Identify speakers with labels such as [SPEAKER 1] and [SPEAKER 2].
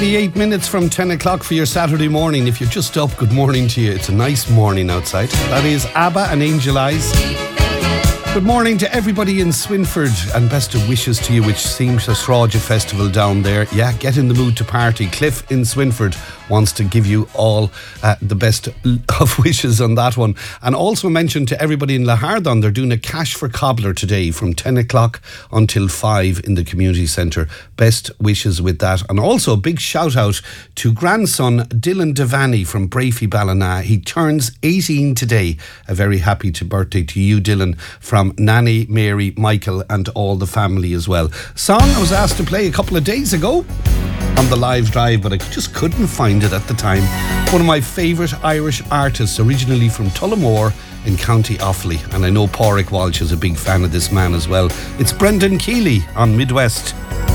[SPEAKER 1] 28 minutes from 10 o'clock for your Saturday morning. If you're just up, good morning to you. It's a nice morning outside. That is ABBA and Angel Eyes. Good morning to everybody in Swinford and best of wishes to you, which seems a Sráide festival down there. Yeah, get in the mood to party. Cliff in Swinford wants to give you all the best of wishes on that one. And also mention to everybody in Lahardon, they're doing a cash for cobbler today from 10 o'clock until 5 in the community centre. Best wishes with that. And also a big shout out to grandson Dylan Devaney from Brafey Ballina. He turns 18 today. A very happy birthday to you, Dylan, from Nanny, Mary, Michael and all the family as well. Song I was asked to play a couple of days ago on the live drive, but I just couldn't find it at the time. One of my favourite Irish artists, originally from Tullamore in County Offaly, and I know Pádraig Walsh is a big fan of this man as well. It's Brendan Keeley on Midwest.